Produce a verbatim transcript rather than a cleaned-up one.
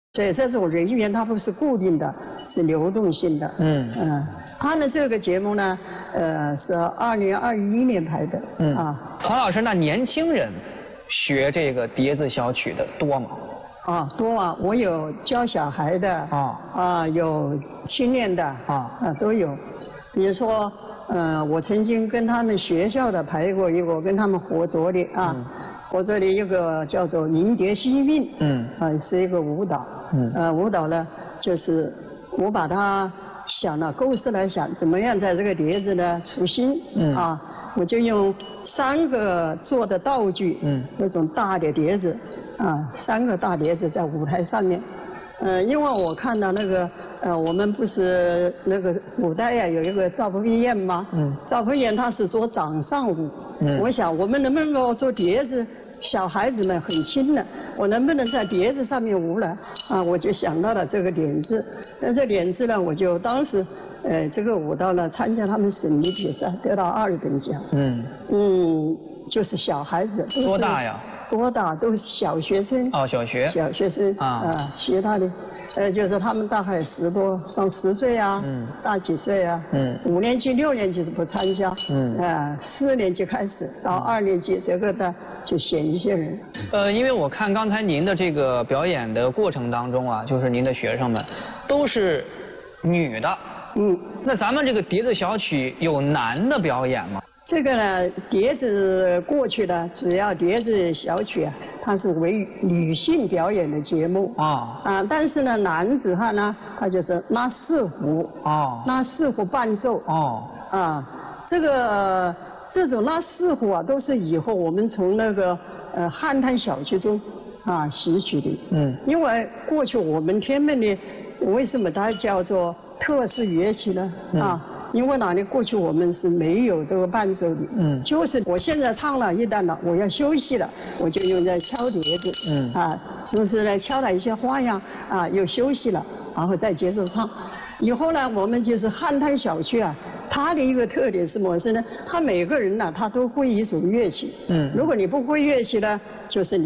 所以这种人员它不是固定的，是流动性的。嗯嗯，他们这个节目呢，呃，是二零二一年拍的。嗯啊， 黄老师，那年轻人学这个叠字小曲的多吗？ 啊，多啊！我有教小孩的啊啊，有青年的啊啊都有。比如说，呃，我曾经跟他们学校的排过一个，跟他们合作的啊。嗯我这里有个叫做凝蝶心韵，嗯，啊，是一个舞蹈，嗯，呃，舞蹈呢，就是我把它想了构思来想，怎么样在这个碟子呢出新，嗯，啊，我就用三个做的道具，嗯，那种大的碟子，啊，三个大碟子在舞台上面，呃，因为我看到那个，呃，我们不是那个古代呀、啊、有一个赵匡胤嘛，嗯，赵匡胤他是做掌上舞，嗯，我想我们能不能够做碟子？小孩子们很轻的，我能不能在碟子上面舞呢？啊，我就想到了这个点子。那这点子呢，我就当时，呃，这个舞蹈呢，参加他们省里比赛，得到二等奖。嗯嗯，就是小孩子。 多大呀？ 多大？都是小学生。 哦，小学。 小学生啊，啊其他的，呃，就是他们大概十多，上十岁啊，嗯，大几岁啊，嗯，五年级、六年级是不参加，嗯，啊，四年级开始到二年级这个的。就选一些人， 呃，因为我看刚才您的这个表演的过程当中啊，就是您的学生们都是女的，嗯，那咱们这个叠字小曲有男的表演吗？ 这个呢，叠字过去呢，主要叠字小曲啊，它是为女性表演的节目啊啊，但是呢，男子汉呢，他就是拉四胡哦，拉四胡伴奏哦啊，这个。这种拉四胡啊，都是以后我们从那个呃汉唐小曲中啊吸取的。嗯。因为过去我们天门的为什么它叫做特殊乐器呢？嗯、啊，因为哪里过去我们是没有这个伴奏的。嗯。就是我现在唱了一段了，我要休息了，我就用在敲碟子。嗯。啊，同时呢敲了一些花样啊，又休息了，然后再接着唱。以后呢，我们就是汉唐小曲啊。它的一个特点是什么是呢？他每个人呢、啊，他都会一种乐器。嗯，如果你不会乐器呢，就是你。